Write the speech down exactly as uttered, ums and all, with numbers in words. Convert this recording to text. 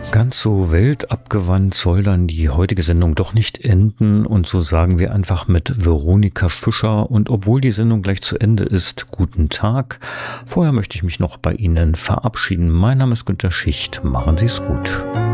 Ganz so weltabgewandt soll dann die heutige Sendung doch nicht enden und so sagen wir einfach mit Veronika Fischer und obwohl die Sendung gleich zu Ende ist, guten Tag. Vorher möchte ich mich noch bei Ihnen verabschieden. Mein Name ist Günter Schicht. Machen Sie es gut.